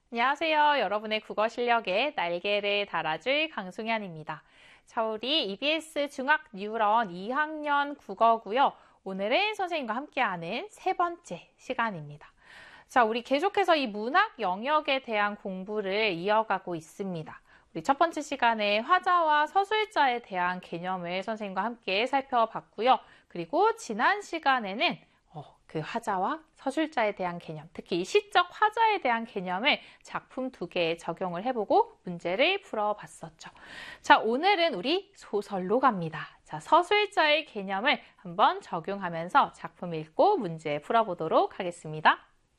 안녕하세요. 여러분의 국어 실력에 날개를 달아줄 강승현입니다. 자, 우리 EBS 중학 뉴런 2학년 국어고요. 오늘은 선생님과 함께하는 세 번째 시간입니다. 자, 우리 계속해서 이 문학 영역에 대한 공부를 이어가고 있습니다. 우리 첫 번째 시간에 화자와 서술자에 대한 개념을 선생님과 함께 살펴봤고요. 그리고 지난 시간에는 그 화자와 서술자에 대한 개념, 특히 이 시적 화자에 대한 개념을 작품 2개에 적용을 해보고 문제를 풀어봤었죠. 자, 오늘은 우리 소설로 갑니다. 자, 서술자의 개념을 한번 적용하면서 작품 읽고 문제 풀어보도록 하겠습니다.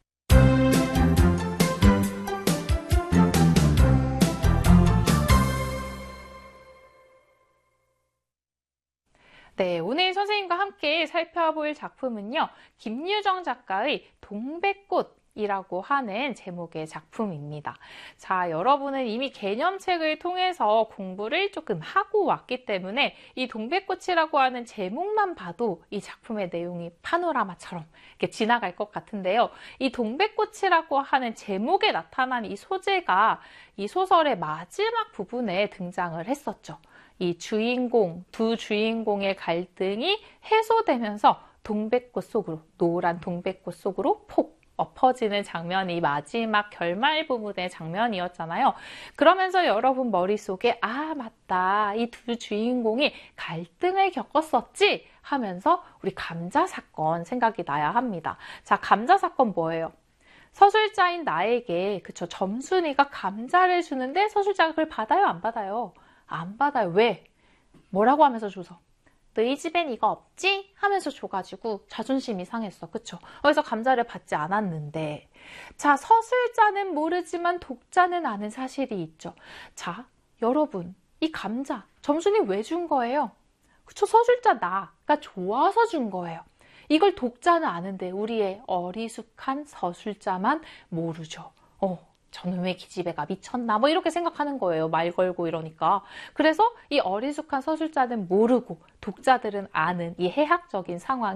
네, 오늘 선생님과 함께 살펴볼 작품은요, 김유정 작가의 동백꽃이라고 하는 제목의 작품입니다. 자, 여러분은 이미 개념책을 통해서 공부를 조금 하고 왔기 때문에 이 동백꽃이라고 하는 제목만 봐도 이 작품의 내용이 파노라마처럼 이렇게 지나갈 것 같은데요. 이 동백꽃이라고 하는 제목에 나타난 이 소재가 이 소설의 마지막 부분에 등장을 했었죠. 이 두 주인공의 갈등이 해소되면서 동백꽃 속으로, 노란 동백꽃 속으로 폭 엎어지는 장면이 마지막 결말 부분의 장면이었잖아요. 그러면서 여러분 머릿속에 아, 맞다. 이 두 주인공이 갈등을 겪었었지 하면서 우리 감자 사건 생각이 나야 합니다. 자, 감자 사건 뭐예요? 서술자인 나에게 점순이가 감자를 주는데 서술자가 그걸 받아요, 안 받아요? 안 받아요. 왜? 뭐라고 하면서 줘서? 너희 집엔 이거 없지? 하면서 줘가지고 자존심이 상했어. 그쵸? 그래서 감자를 받지 않았는데. 자, 서술자는 모르지만 독자는 아는 사실이 있죠. 자, 여러분, 이 감자, 점순이 왜 준 거예요? 그쵸? 서술자 나가 좋아서 준 거예요. 이걸 독자는 아는데 우리의 어리숙한 서술자만 모르죠. 저놈의 기집애가 미쳤나? 뭐 이렇게 생각하는 거예요. 말 걸고 이러니까. 그래서 이 어리숙한 서술자는 모르고 독자들은 아는 이 해학적인 상황이